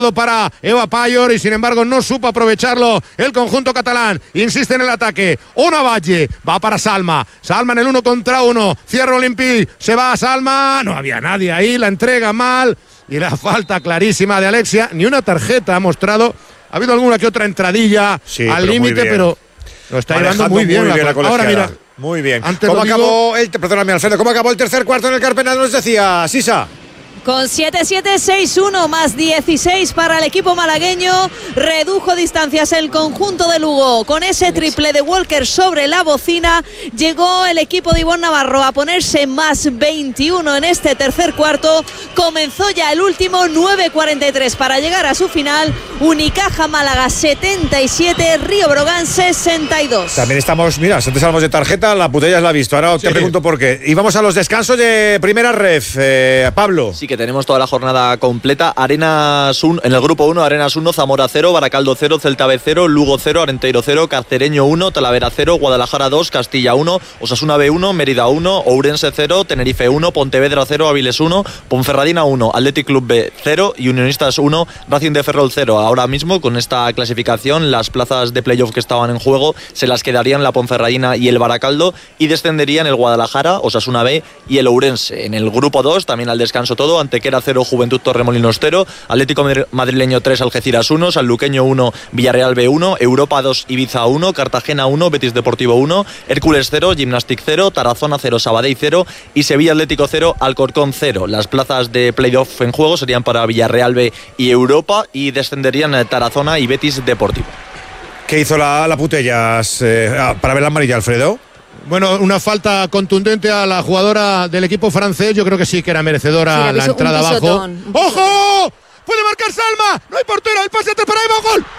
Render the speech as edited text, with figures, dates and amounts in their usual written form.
para Eva Payor y sin embargo no supo aprovecharlo el conjunto catalán. Insiste en el ataque. Ona Valle va para Salma. Salma en el 1 contra 1. Cierra Olympique. Se va a Salma. No había nadie ahí. La entrega mal. Y la falta clarísima de Alexia. Ni una tarjeta ha mostrado. Ha habido alguna que otra entradilla al límite, pero lo está llevando muy bien la Ahora mira. Muy bien. ¿Cómo acabó el tercer cuarto en el Carpena? Nos decía Sisa. Con 7-7, 6-1 más 16 para el equipo malagueño. Redujo distancias el conjunto de Lugo. Con ese triple de Walker sobre la bocina, llegó el equipo de Ivonne Navarro a ponerse más 21 en este tercer cuarto. Comenzó ya el último, 9:43 para llegar a su final. Unicaja Málaga 77, Río Brogan 62. También estamos, mira, antes hablamos de tarjeta, la putella la ha visto. Ahora te pregunto por qué. Y vamos a los descansos de primera ref. Pablo. Sí, que tenemos toda la jornada completa. Arenas 1, en el grupo 1, Arenas 1, Zamora 0, Baracaldo 0, Celta B 0, Lugo 0, Arenteiro 0, Carcereño 1, Talavera 0, Guadalajara 2, Castilla 1, Osasuna B 1, Mérida 1, Ourense 0, Tenerife 1, Pontevedra 0, Áviles 1, Ponferradina 1, Athletic Club B 0 y Unionistas 1, Racing de Ferrol 0. Ahora mismo, con esta clasificación, las plazas de playoff que estaban en juego se las quedarían la Ponferradina y el Baracaldo y descenderían el Guadalajara, Osasuna B y el Ourense. En el grupo 2, también al descanso todo, Antequera 0, Juventud Torremolinos 0, Atlético Madrileño 3, Algeciras 1, Sanluqueño 1, Villarreal B 1, Europa 2, Ibiza 1, Cartagena 1, Betis Deportivo 1, Hércules 0, Gimnastic 0, Tarazona 0, Sabadell 0 y Sevilla Atlético 0, Alcorcón 0. Las plazas de playoff en juego serían para Villarreal B y Europa y descenderían Tarazona y Betis Deportivo. ¿Qué hizo la Putellas para ver la amarilla, Alfredo? Bueno, una falta contundente a la jugadora del equipo francés. Yo creo que sí que era merecedora la entrada abajo. ¡Ojo! ¡Puede marcar Salma! ¡No hay portero! ¡El pase atrás para Eva! ¡Gol!